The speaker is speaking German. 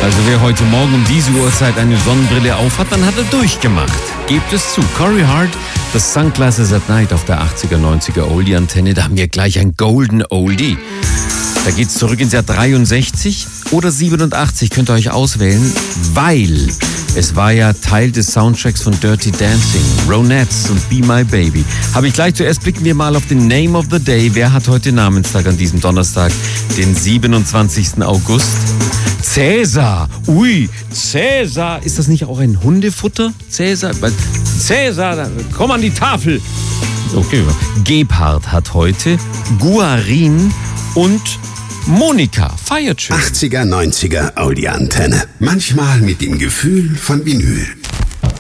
Also wer heute Morgen um diese Uhrzeit eine Sonnenbrille aufhat, dann hat er durchgemacht. Gebt es zu. Corey Hart, das Sunglasses at Night auf der 80er, 90er Oldie-Antenne. Da haben wir gleich ein Golden Oldie. Da geht's zurück ins Jahr 63 oder 87, könnt ihr euch auswählen, weil es war ja Teil des Soundtracks von Dirty Dancing, Ronettes und Be My Baby. Aber gleich zuerst blicken wir mal auf den Name of the Day. Wer hat heute Namenstag an diesem Donnerstag, den 27. August? Cäsar. Ui, Cäsar. Ist das nicht auch ein Hundefutter? Cäsar, komm an die Tafel. Okay. Gebhard hat heute, Guarin und Monika feiert schön. 80er, 90er Audi-Antenne. Manchmal mit dem Gefühl von Vinyl.